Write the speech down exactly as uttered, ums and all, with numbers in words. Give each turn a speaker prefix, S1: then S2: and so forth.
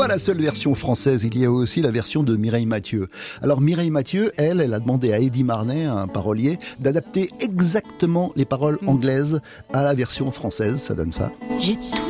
S1: pas la seule version française, il y a aussi la version de Mireille Mathieu. Alors Mireille Mathieu, elle, elle a demandé à Eddy Marnay, un parolier, d'adapter exactement les paroles anglaises à la version française. Ça donne ça.
S2: J'ai tout